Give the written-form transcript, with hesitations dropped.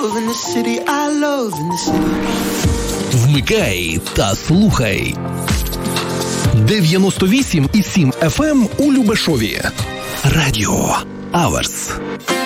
love in the city, I love in the city. Вмикай та слухай. 98,7 FM у Любешові. Радіо Аверс.